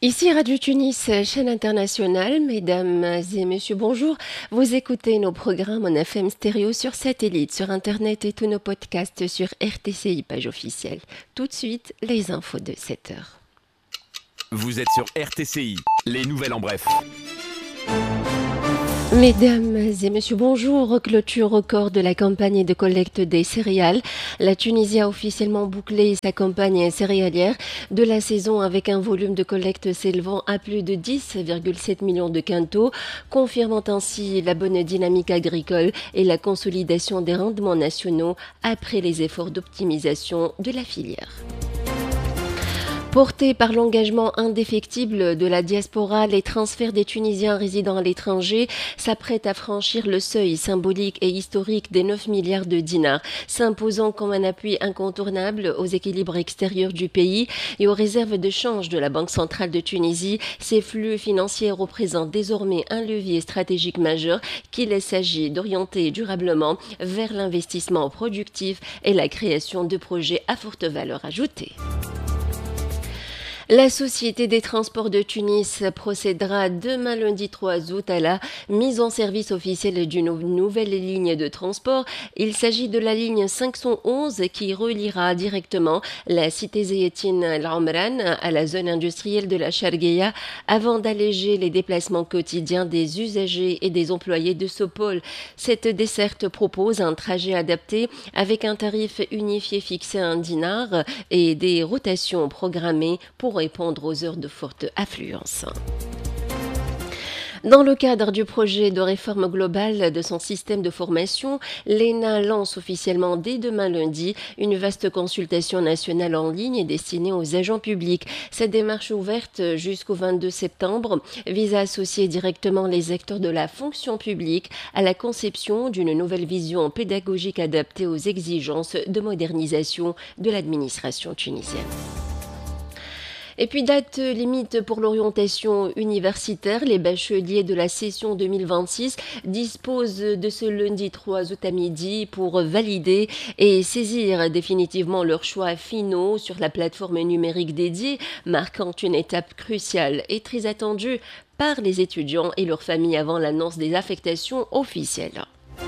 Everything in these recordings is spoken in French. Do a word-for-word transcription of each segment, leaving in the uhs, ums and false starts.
Ici Radio Tunis, chaîne internationale. Mesdames et messieurs, bonjour. Vous écoutez nos programmes en F M stéréo sur satellite, sur Internet et tous nos podcasts sur R T C I, page officielle. Tout de suite, les infos de sept heures. Vous êtes sur R T C I, les nouvelles en bref. Mesdames et messieurs, bonjour. Clôture record de la campagne de collecte des céréales. La Tunisie a officiellement bouclé sa campagne céréalière de la saison avec un volume de collecte s'élevant à plus de dix virgule sept millions de quintaux, confirmant ainsi la bonne dynamique agricole et la consolidation des rendements nationaux après les efforts d'optimisation de la filière. Portés par l'engagement indéfectible de la diaspora, les transferts des Tunisiens résidant à l'étranger s'apprêtent à franchir le seuil symbolique et historique des neuf milliards de dinars, s'imposant comme un appui incontournable aux équilibres extérieurs du pays et aux réserves de change de la Banque centrale de Tunisie. Ces flux financiers représentent désormais un levier stratégique majeur qu'il s'agit d'orienter durablement vers l'investissement productif et la création de projets à forte valeur ajoutée. La Société des transports de Tunis procédera demain lundi trois août à la mise en service officielle d'une nouvelle ligne de transport. Il s'agit de la ligne cinq cent onze qui reliera directement la cité zéyatine Al Omran à la zone industrielle de la Shargueya avant d'alléger les déplacements quotidiens des usagers et des employés de ce pôle. Cette desserte propose un trajet adapté avec un tarif unifié fixé à un dinar et des rotations programmées pour répondre aux heures de forte affluence. Dans le cadre du projet de réforme globale de son système de formation, l'E N A lance officiellement dès demain lundi une vaste consultation nationale en ligne destinée aux agents publics. Cette démarche ouverte jusqu'au vingt-deux septembre vise à associer directement les acteurs de la fonction publique à la conception d'une nouvelle vision pédagogique adaptée aux exigences de modernisation de l'administration tunisienne. Et puis, date limite pour l'orientation universitaire, les bacheliers de la session deux mille vingt-six disposent de ce lundi trois août à midi pour valider et saisir définitivement leurs choix finaux sur la plateforme numérique dédiée, marquant une étape cruciale et très attendue par les étudiants et leurs familles avant l'annonce des affectations officielles.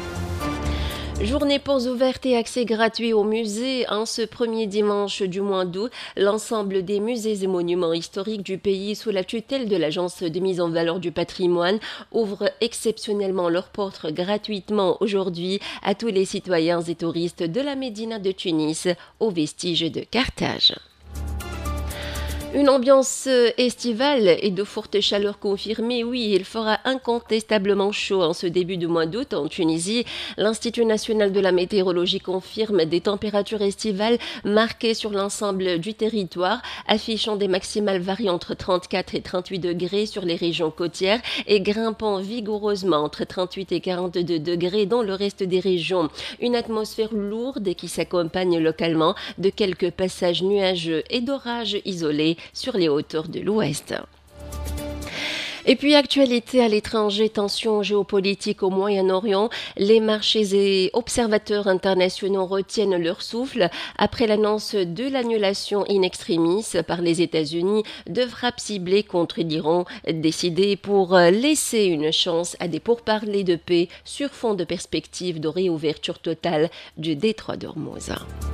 Journée portes ouvertes et accès gratuit au musée. En ce premier dimanche du mois d'août, l'ensemble des musées et monuments historiques du pays sous la tutelle de l'Agence de mise en valeur du patrimoine ouvrent exceptionnellement leurs portes gratuitement aujourd'hui à tous les citoyens et touristes de la Médina de Tunis, aux vestiges de Carthage. Une ambiance estivale et de forte chaleur confirmée. Oui, il fera incontestablement chaud en ce début de mois d'août en Tunisie. L'Institut national de la météorologie confirme des températures estivales marquées sur l'ensemble du territoire, affichant des maximales variant entre trente-quatre et trente-huit degrés sur les régions côtières et grimpant vigoureusement entre trente-huit et quarante-deux degrés dans le reste des régions. Une atmosphère lourde qui s'accompagne localement de quelques passages nuageux et d'orages isolés sur les hauteurs de l'Ouest. Et puis, actualité à l'étranger, tensions géopolitiques au Moyen-Orient. Les marchés et observateurs internationaux retiennent leur souffle après l'annonce de l'annulation in extremis par les États-Unis de frappes ciblées contre l'Iran, décidées pour laisser une chance à des pourparlers de paix sur fond de perspective de réouverture totale du détroit d'Ormuz.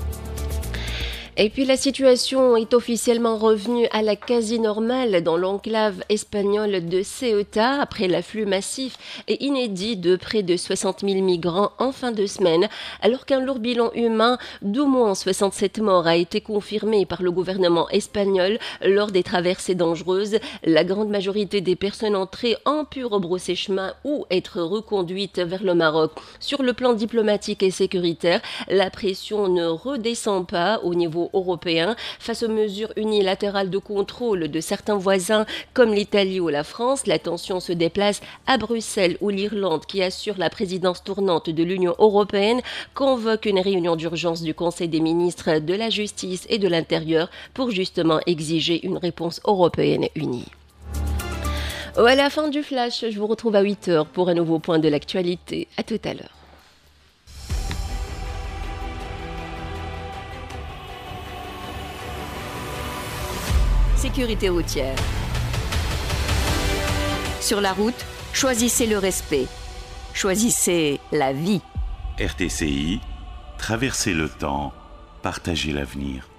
Et puis la situation est officiellement revenue à la quasi-normale dans l'enclave espagnole de Ceuta après l'afflux massif et inédit de près de soixante mille migrants en fin de semaine, alors qu'un lourd bilan humain d'au moins soixante-sept morts a été confirmé par le gouvernement espagnol lors des traversées dangereuses. La grande majorité des personnes entrées ont pu rebrousser chemin ou être reconduites vers le Maroc. Sur le plan diplomatique et sécuritaire, la pression ne redescend pas au niveau européen face aux mesures unilatérales de contrôle de certains voisins comme l'Italie ou la France. La tension se déplace à Bruxelles où l'Irlande, qui assure la présidence tournante de l'Union européenne, convoque une réunion d'urgence du Conseil des ministres de la Justice et de l'Intérieur pour justement exiger une réponse européenne unie. À la fin du flash, je vous retrouve à huit heures pour un nouveau point de l'actualité. À tout à l'heure. Sécurité routière. Sur la route, choisissez le respect. Choisissez la vie. R T C I, traversez le temps, partagez l'avenir.